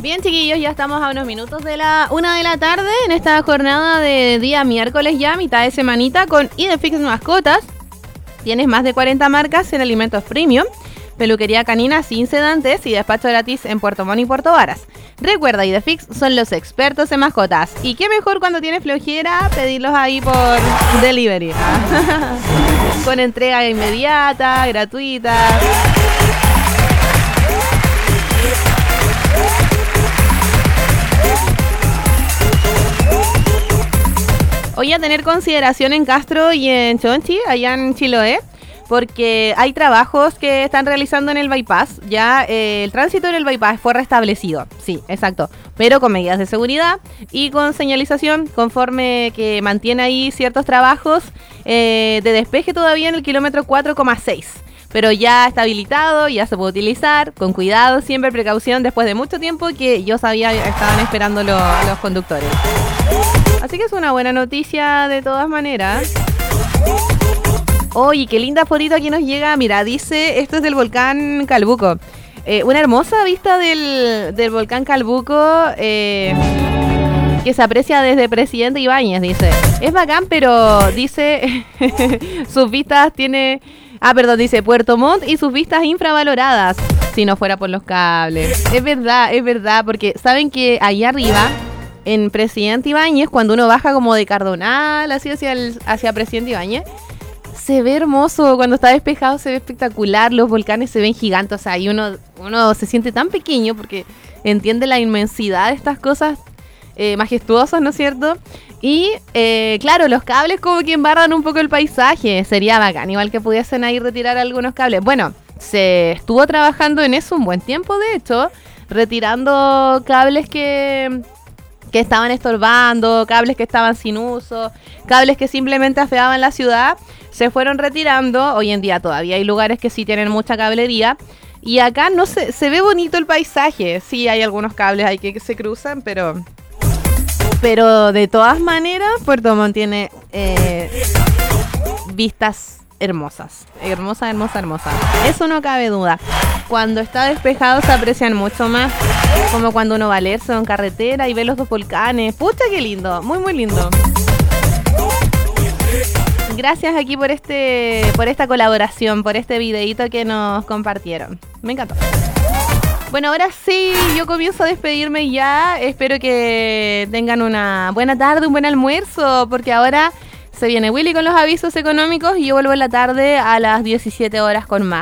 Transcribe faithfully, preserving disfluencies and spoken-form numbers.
Bien, chiquillos, ya estamos a unos minutos de la una de la tarde en esta jornada de día miércoles ya, mitad de semanita, con Idefix Mascotas. Tienes más de cuarenta marcas en alimentos premium, peluquería canina sin sedantes y despacho gratis en Puerto Montt y Puerto Varas. Recuerda, Idefix son los expertos en mascotas. Y qué mejor cuando tienes flojera pedirlos ahí por delivery. Con entrega inmediata, gratuita. Hoy a tener consideración en Castro y en Chonchi, allá en Chiloé, porque hay trabajos que están realizando en el bypass. Ya eh, el tránsito en el bypass fue restablecido, sí, exacto, pero con medidas de seguridad y con señalización conforme que mantiene ahí ciertos trabajos eh, de despeje todavía en el kilómetro cuatro coma seis. Pero ya está habilitado, ya se puede utilizar, con cuidado, siempre precaución, después de mucho tiempo que yo sabía estaban esperando lo, los conductores. Así que es una buena noticia de todas maneras. Oye, qué linda fotito aquí nos llega. Mira, dice, esto es del volcán Calbuco. Eh, una hermosa vista del, del volcán Calbuco eh, que se aprecia desde Presidente Ibáñez, dice. Es bacán, pero dice, sus vistas tiene... Ah, perdón, dice Puerto Montt y sus vistas infravaloradas, si no fuera por los cables. Es verdad, es verdad, porque saben que ahí arriba, en Presidente Ibáñez, cuando uno baja como de Cardonal, así hacia, el, hacia Presidente Ibáñez, se ve hermoso, cuando está despejado se ve espectacular, los volcanes se ven gigantes, o sea, y uno, uno se siente tan pequeño porque entiende la inmensidad de estas cosas eh, majestuosas, ¿no es cierto? Y, eh, claro, los cables como que embarran un poco el paisaje. Sería bacán, igual que pudiesen ahí retirar algunos cables. Bueno, se estuvo trabajando en eso un buen tiempo, de hecho, retirando cables que, que estaban estorbando, cables que estaban sin uso, cables que simplemente afeaban la ciudad. Se fueron retirando. Hoy en día todavía hay lugares que sí tienen mucha cablería. Y acá no se, se ve bonito el paisaje. Sí, hay algunos cables ahí que, que se cruzan, pero... Pero de todas maneras, Puerto Montt tiene eh, vistas hermosas. Hermosa, hermosa, hermosa. Eso no cabe duda. Cuando está despejado se aprecian mucho más. Como cuando uno va a leerse en carretera y ve los dos volcanes. Pucha, qué lindo. Muy, muy lindo. Gracias aquí por este, por esta colaboración, por este videíto que nos compartieron. Me encantó. Bueno, ahora sí, yo comienzo a despedirme ya. Espero que tengan una buena tarde, un buen almuerzo, porque ahora se viene Willy con los avisos económicos y yo vuelvo en la tarde a las diecisiete horas con más.